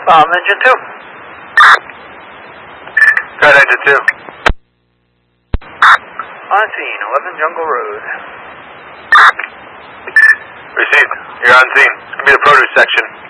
Engine 2. Got engine 2. On scene, 11 Jungle Road. Received. You're on scene. It's going to be the produce section.